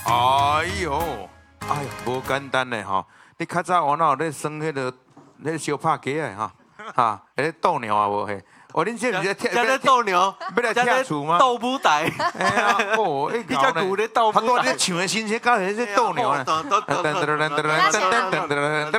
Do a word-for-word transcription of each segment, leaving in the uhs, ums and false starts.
哎呦，哎呀，无简单嘞吼！你较早我哪有咧耍迄个咧小拍鸡的哈？哈，迄斗鸟啊无嘿？哦，恁这是在跳，在斗牛， 要来跳厝吗？ 斗舞台。 哎呀，哦，你较古咧斗舞台。 他多咧唱的新鲜，搞迄些斗牛呢。噔噔噔噔噔噔噔噔噔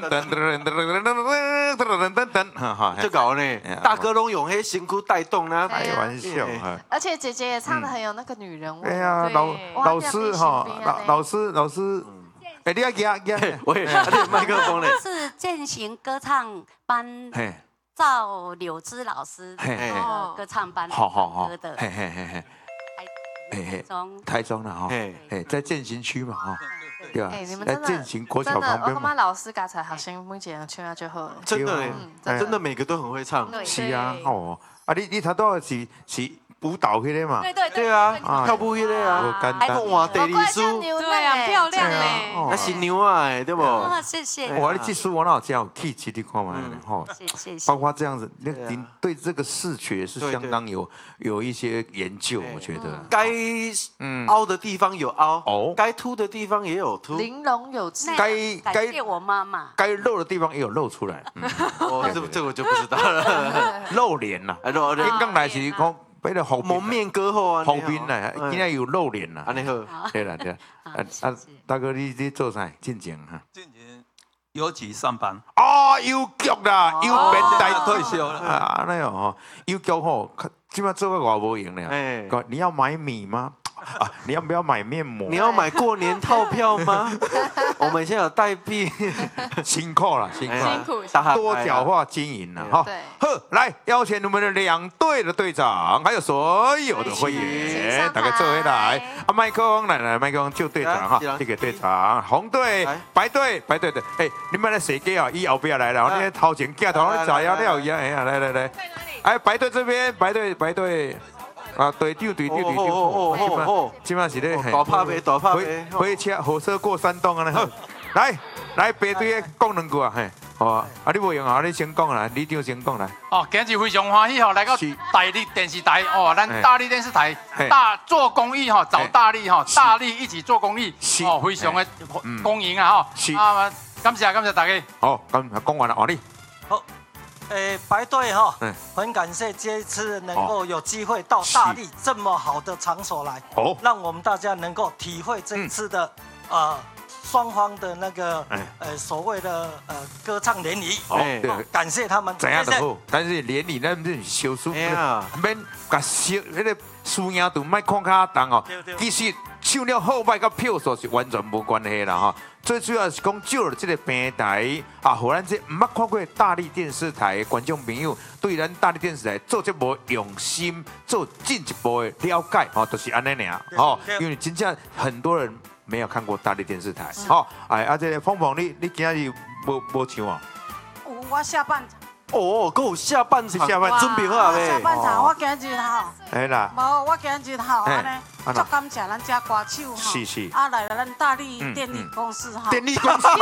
噔噔噔，哈哈， 就搞呢。大哥拢用迄身躯带动呢， 开玩笑哈。 而且姐姐也唱的很有那个女人味。 哎呀，老老师哈，老老师老师。哎，你要压压， 喂，你麦克风嘞？ 是践行歌唱班赵柳枝老师的歌唱班好好好歌的， 嘿嘿嘿嘿， 台中台中的哈，哎，在践行区嘛哈，对吧？ 哎，你们在真的践行国小旁边我感觉老师刚才好像目前唱啊就好， 真的，真的每个都很会唱， 是啊，哦，啊你你他都是是。舞蹈迄个嘛， 对对对啊，跳舞迄个啊， 还哇，第二首， 对啊，漂亮嘞， 那是牛啊，对不？ 啊，谢谢。 哇，你这首我哪有这样气质你看嘛，吼， 谢谢。 包括这样子，你你对这个视觉是相当有有一些研究，我觉得。 该凹的地方有凹，哦，该凸的地方也有凸， 玲珑有致。 该该谢我妈妈， 该露的地方也有露出来。 哦，这这我就不知道了， 露脸呐， 露脸。 刚来是讲。 蒙面歌后啊， 后面来，今天有露脸啦。 安尼好， 对啦对啦。啊啊，大哥你你做啥？进前哈？ 进前邮局上班。 哦，邮局啦，邮编代退休了。 啊，那样吼，邮局吼，基本上做个偌无用了。哎，你要买米吗？啊，你要不要买面膜？ 你要买过年套票吗？我们现在有代币， 辛苦了，辛苦， 辛苦， 多角化经营了哈。好，来邀请我们的两队的队长，还有所有的会员，大家坐回来。啊，麦克风来来，麦克风就队长哈，这个队长，红队、白队、白队的，哎，你们来谁给啊？以后不要来了，你头前镜头你咋样了一样？哎呀，来来来，哎，白队这边，白队白队。啊，队长，队长，队长，哦哦哦，今晚是咧， 大拍呗，大拍呗， 火车火车过山洞啊！好，来来，白队的讲两句啊，嘿，好啊，啊你无用啊，你先讲啦，李长先讲来。 哦，今日非常欢喜吼，来到大力电视台哦，咱大力电视台大做公益哈，找大力哈，大力一起做公益，哦，非常的公营啊哈，啊，感谢感谢大家。 好，咁讲完了，王力。 好。诶，白队哈，很感谢这一次能够有机会到大力这么好的场所来，哦，让我们大家能够体会这一次的呃双方的那个呃所谓的呃歌唱联谊，哦，感谢他们。 怎样都好，但是联谊咱这小输，免甲小那个输赢度莫看卡重哦，其实唱了好歹甲票数是完全无关系啦哈。最主要是讲借了这个平台啊，互咱这唔捌看过大力电视台的观众朋友，对咱大力电视台做这么用心，做进一步的了解哦，就是安尼尔哦。因为真正很多人没有看过大力电视台，哦，哎，啊，这个凤凤你你今日无无唱啊？ 有，我下半场。 哦，还有下半场，下半准备好未？ 下半场我今日吼， 哎啦， 无我今日吼安尼，足感谢咱遮歌手吼， 是是， 啊来咱大力电力公司哈， 电力公司，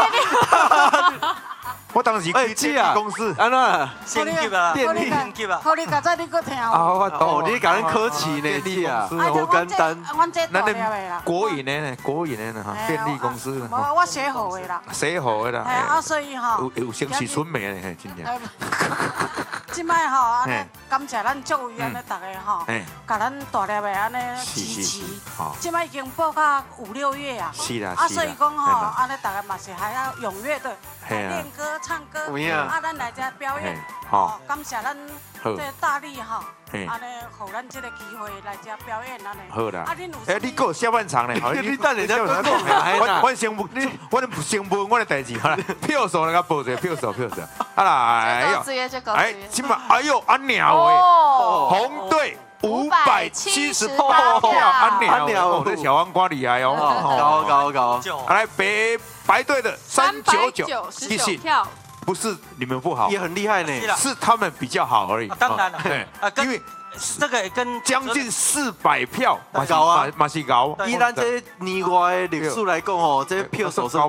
我当时去电力公司， 安怎？ 先级啊， 电力先级啊，好你刚才你搁听啊， 哦，你甲咱客气呢，电力啊，好简单， 阮这大了的啦， 国营的呢，国营的呢哈，电力公司， 无我写好的啦， 写好的啦， 哎啊所以吼， 有有先起春梅的，嘿，真正。 即摆吼，安尼感谢咱各位安尼大家吼，甲咱大粒的安尼支持。即摆已经播到五六月啊， 是啦， 啊所以讲吼，安尼大家嘛是还要踊跃的练歌、唱歌，啊咱来遮表演，哦，感谢咱这大力吼，安尼互咱这个机会来遮表演安尼。 好啦，啊恁有，哎你有下半场呢？ 你等下再讲， 我我先不，我先不我的代志，好啦，票数来甲报一下，票数票数，啊来， 哎呦， 哎，今晚哎呦，阿鸟哎，红队五百七十八票，阿鸟，这小黄瓜厉害哦， 高高高， 来白白队的三九九， 谢谢票， 不是你们不好， 也很厉害呢， 是他们比较好而已， 当然了， 对，因为。 这个跟将近四百票， 高啊， 马西高。 以咱这年外的历史来讲吼，这票数是